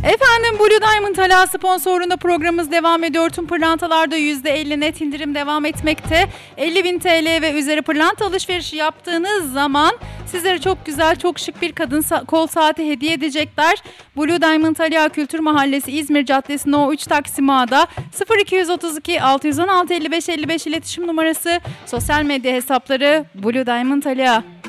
Efendim, Blue Diamond Ala sponsorluğunda programımız devam ediyor. Tüm pırlantalarda %50 net indirim devam etmekte. 50.000 TL ve üzeri pırlanta alışverişi yaptığınız zaman sizlere çok güzel, çok şık bir kadın kol saati hediye edecekler. Blue Diamond Ala Kültür Mahallesi, İzmir Caddesi No 3 Taksim A'da 0232 616 55 55 iletişim numarası, sosyal medya hesapları Blue Diamond Ala.